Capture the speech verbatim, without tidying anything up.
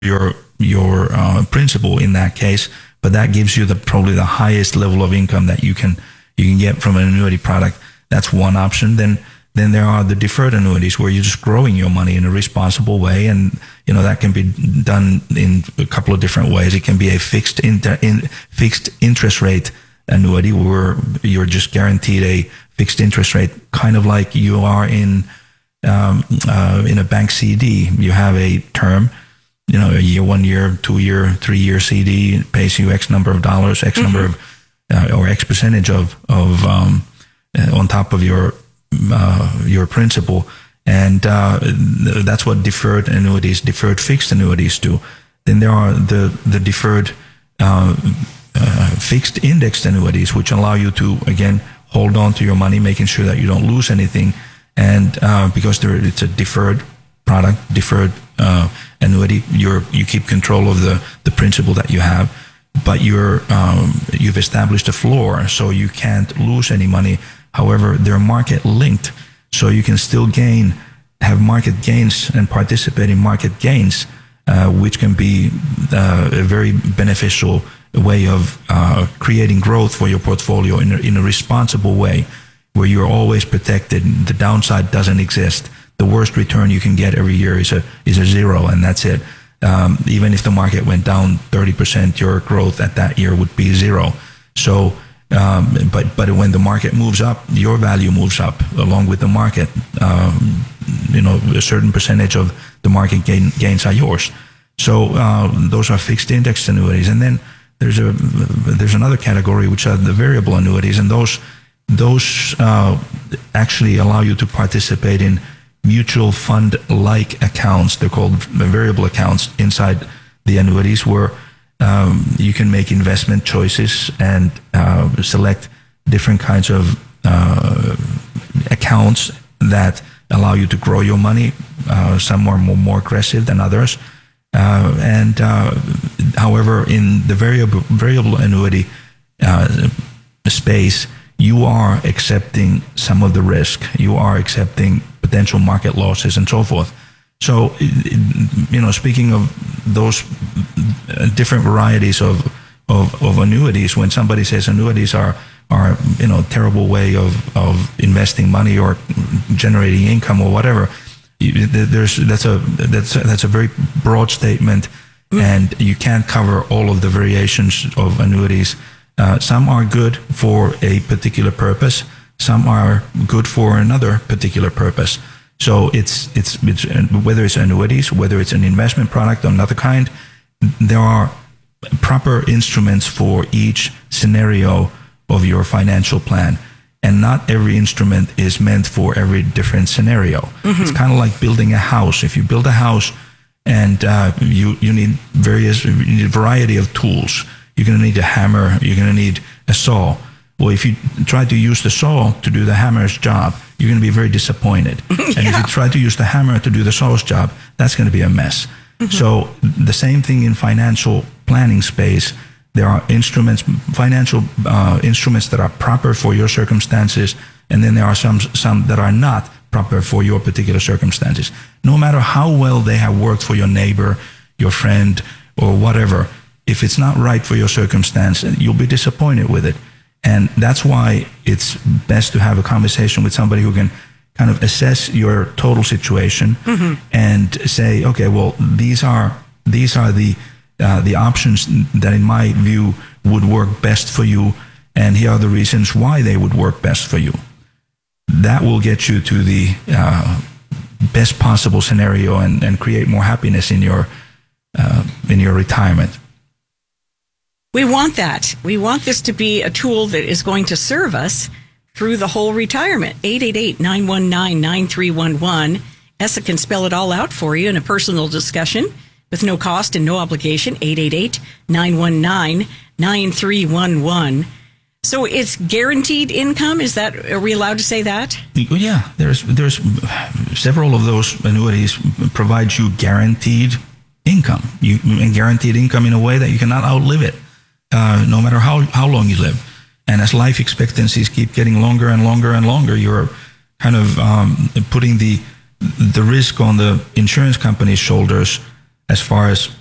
your your uh, principal in that case, but that gives you the probably the highest level of income that you can you can get from an annuity product. That's one option. Then then there are the deferred annuities where you're just growing your money in a responsible way, and you know that can be done in a couple of different ways. It can be a fixed inter, in fixed interest rate annuity where you're just guaranteed a fixed interest rate, kind of like you are in um, uh, in a bank C D. You have a term. You know, a year, one year, two year, three year C D, it pays you X number of dollars, X mm-hmm. number of, uh, or X percentage of, of, um, uh, on top of your, uh, your principal. And, uh, that's what deferred annuities, deferred fixed annuities do. Then there are the, the deferred, uh, uh, fixed indexed annuities, which allow you to, again, hold on to your money, making sure that you don't lose anything. And, uh, because there, it's a deferred product, deferred, uh, annuity, you're, you keep control of the, the principal that you have, but you're, um, you've established a floor, so you can't lose any money. However, they're market linked, so you can still gain, have market gains and participate in market gains, uh, which can be uh, a very beneficial way of uh, creating growth for your portfolio in a, in a responsible way, where you're always protected. The downside doesn't exist. The worst return you can get every year is a is a zero, and that's it. Um, even if the market went down thirty percent, your growth at that year would be zero. So, um, but but when the market moves up, your value moves up along with the market. Um, you know, a certain percentage of the market gain, gains are yours. So uh, those are fixed index annuities, and then there's a there's another category which are the variable annuities, and those those uh, actually allow you to participate in mutual fund-like accounts. They're called variable accounts inside the annuities, where um, you can make investment choices and uh, select different kinds of uh, accounts that allow you to grow your money. Uh, some are more, more aggressive than others. Uh, and uh, however, in the variable variable annuity uh, space, you are accepting some of the risk. You are accepting potential market losses and so forth. So, you know, speaking of those different varieties of, of, of annuities, when somebody says annuities are, are, you know, a terrible way of, of investing money or generating income or whatever, there's, that's a, that's a, that's a very broad statement, mm. and you can't cover all of the variations of annuities. Uh, some are good for a particular purpose. Some are good for another particular purpose. So it's, it's, it's, whether it's annuities, whether it's an investment product or another kind, there are proper instruments for each scenario of your financial plan. And not every instrument is meant for every different scenario. Mm-hmm. It's kind of like building a house. If you build a house and uh, you, you need various, you need a variety of tools. You're going to need a hammer. You're going to need a saw. Well, if you try to use the saw to do the hammer's job, you're going to be very disappointed. yeah. And if you try to use the hammer to do the saw's job, that's going to be a mess. Mm-hmm. So the same thing in financial planning space. There are instruments, financial uh, instruments that are proper for your circumstances, and then there are some some that are not proper for your particular circumstances. No matter how well they have worked for your neighbor, your friend, or whatever, if it's not right for your circumstance, you'll be disappointed with it. And that's why it's best to have a conversation with somebody who can kind of assess your total situation mm-hmm. and say, okay, well, these are these are the uh, the options that, in my view, would work best for you, and here are the reasons why they would work best for you. That will get you to the uh, best possible scenario and, and create more happiness in your uh, in your retirement. We want that. We want this to be a tool that is going to serve us through the whole retirement. eight eight eight, nine one nine, nine three one one. Essa can spell it all out for you in a personal discussion with no cost and no obligation. eight eight eight, nine one nine, nine three one one. So it's guaranteed income? Is that, are we allowed to say that? Yeah, there's there's several of those annuities provide you guaranteed income. You and guaranteed income in a way that you cannot outlive it. Uh, no matter how, how long you live. And as life expectancies keep getting longer and longer and longer, you're kind of um, putting the the risk on the insurance company's shoulders as far as